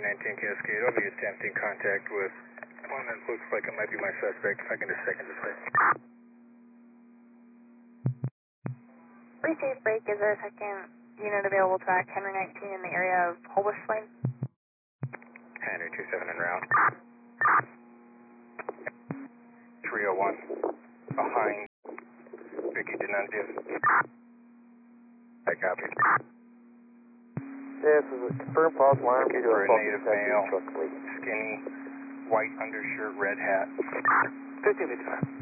19 Cascade. I'll be attempting contact with one that looks like it might be my suspect. If I can just second this way. Free safe break, is there a second unit available to act Henry 19 in the area of Holbush Lane? Henry 27 en route. 301 behind Vicky D'Annunzio. I copy. This is a confirmed false alarm. Looking for a native male, skinny, white undershirt, red hat. 1555.